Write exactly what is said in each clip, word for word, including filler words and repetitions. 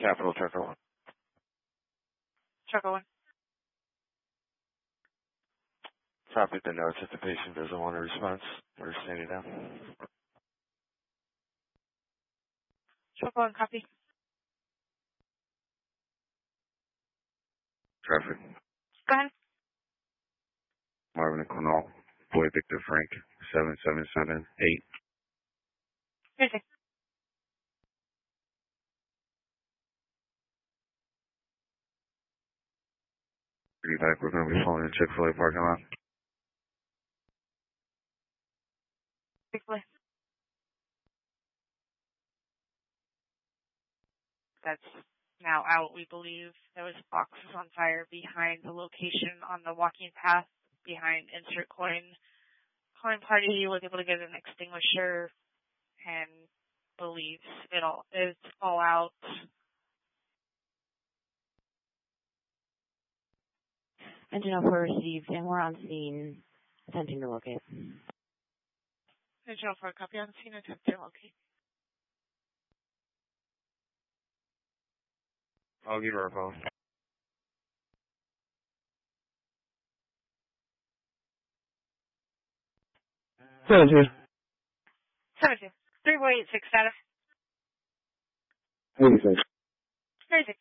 Capital Trucker One. Trucker One. Copy the notes if the patient doesn't want a response. We're standing down. Trucker One, copy. Traffic. Go ahead. Marvin and Quinault. Boy Victor Frank. seven seven seven eight. Here's it. Be back. We're going to be pulling in Chick-fil-A parking lot. Chick-fil-A. That's now out, we believe. There was boxes on fire behind the location on the walking path behind Insert Coin. Coin Party was able to get an extinguisher and believes it all is all out. Engine offer received, and we're on scene, attempting to locate. Engine offer, copy on scene, attempting to locate. I'll give her a phone. Seven two. Seven two. Three four eight six status. eighty-six. Thirty-six.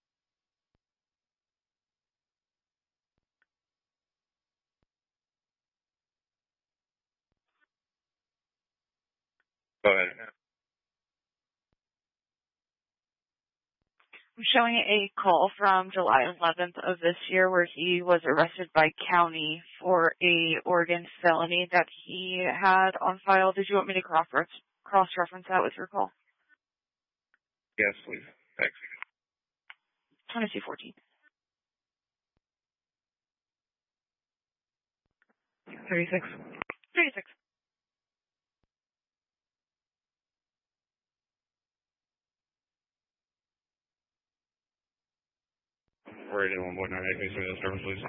Go ahead. I'm showing a call from July eleventh of this year where he was arrested by county for a Oregon felony that he had on file. Did you want me to cross-reference cross-reference that with your call? Yes, please. Thanks. twenty-two fourteen. thirty-six. thirty-six. We're at one point nine eight. Please the service, please.